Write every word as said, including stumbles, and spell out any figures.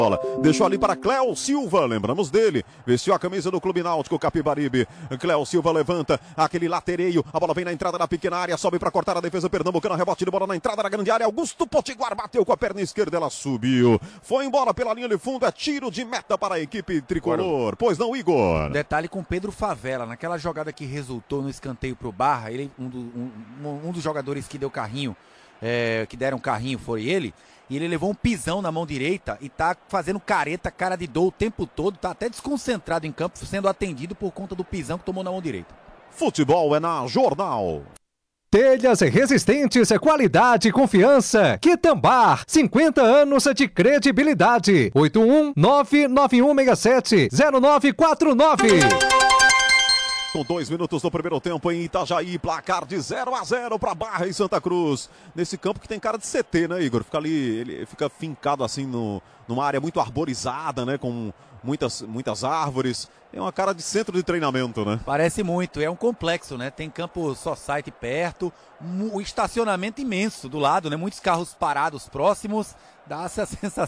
Bola. Deixou ali para Cléo Silva, lembramos dele, vestiu a camisa do Clube Náutico Capibaribe. Cléo Silva levanta aquele latereio, a bola vem na entrada da pequena área, sobe para cortar a defesa pernambucana, rebote de bola na entrada da grande área, Augusto Potiguar bateu com a perna esquerda, ela subiu, foi embora pela linha de fundo, é tiro de meta para a equipe tricolor. Pois não, Igor? Detalhe com Pedro Favela, naquela jogada que resultou no escanteio pro Barra, ele, um, do, um, um dos jogadores que deu carrinho, é, que deram carrinho foi ele, e ele levou um pisão na mão direita e tá fazendo careta, cara de dor o tempo todo, tá até desconcentrado em campo, sendo atendido por conta do pisão que tomou na mão direita. Futebol é na Jornal. Telhas resistentes, qualidade e confiança. Quitambar, cinquenta anos de credibilidade. oito um nove nove um seis sete zero nove quatro nove. Com dois minutos do primeiro tempo em Itajaí, placar de zero a zero para Barra e Santa Cruz. Nesse campo que tem cara de C T, né, Igor? Fica ali, ele fica fincado assim no, numa área muito arborizada, né? Com muitas, muitas árvores. É uma cara de centro de treinamento, né? Parece muito, é um complexo, né? Tem campo society perto, o estacionamento imenso do lado, né? Muitos carros parados próximos, dá essa sensação